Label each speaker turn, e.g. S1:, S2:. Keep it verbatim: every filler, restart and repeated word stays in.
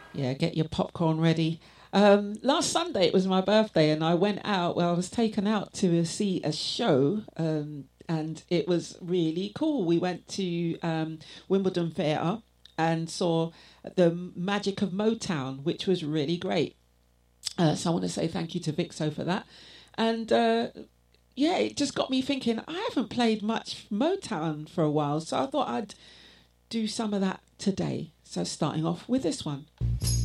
S1: Yeah, get your popcorn ready. Um, last Sunday it was my birthday, and I went out. Well, I was taken out to see a show, um, and it was really cool. We went to um, Wimbledon Theatre and saw the Magic of Motown, which was really great. Uh, so I want to say thank you to Vixo for that. And uh, yeah, it just got me thinking. I haven't played much Motown for a while, so I thought I'd do some of that today. So starting off with this one.